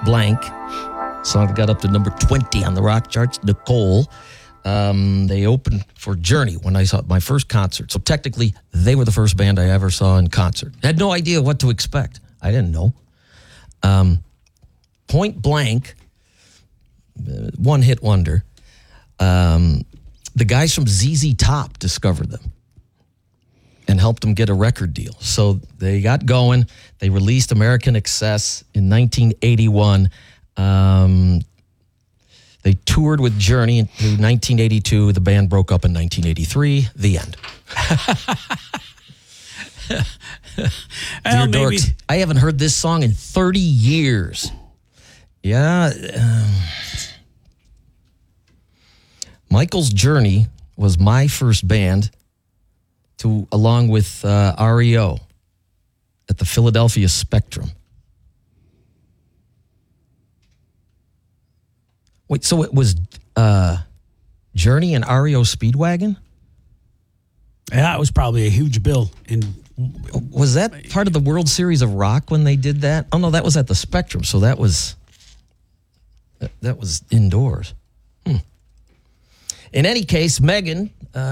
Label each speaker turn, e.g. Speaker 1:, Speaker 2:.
Speaker 1: Blank. Song that got up to number 20 on the rock charts, Nicole. They opened for Journey when I saw my first concert. So technically, they were the first band I ever saw in concert. I had no idea what to expect. I didn't know. Point Blank, one-hit wonder. The guys from ZZ Top discovered them and helped them get a record deal. So they got going. They released American Excess in 1981. They toured with Journey through 1982. The band broke up in 1983. The end. Dear Dorks, I haven't heard this song in 30 years. Yeah. Michael's Journey was my first band along with REO at the Philadelphia Spectrum. Wait, so it was Journey and REO Speedwagon?
Speaker 2: Yeah, it was probably a huge bill.
Speaker 1: Was that part of the World Series of Rock when they did that? Oh, no, that was at the Spectrum, so that was indoors. In any case, Megan